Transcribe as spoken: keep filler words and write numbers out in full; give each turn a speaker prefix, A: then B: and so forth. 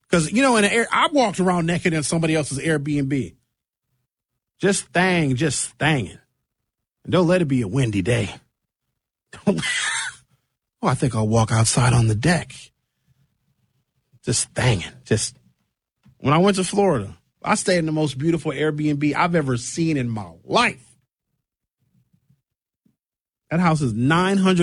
A: Because, you know, in the air, I walked around naked in somebody else's Airbnb. Just thang, just thanging. And don't let it be a windy day. Don't, oh, I think I'll walk outside on the deck. Just thanging. Just, when I went to Florida, I stayed in the most beautiful Airbnb I've ever seen in my life. That house is nine hundred